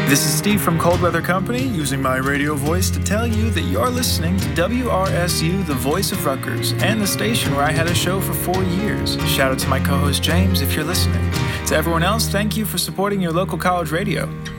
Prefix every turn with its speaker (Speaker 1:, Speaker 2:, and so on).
Speaker 1: This is Steve from Cold Weather Company, using my radio voice to tell you that you're listening to WRSU, the voice of Rutgers, and the station where I had a show for 4 years. Shout out to my co-host James if you're listening. To everyone else, thank you for supporting your local college radio.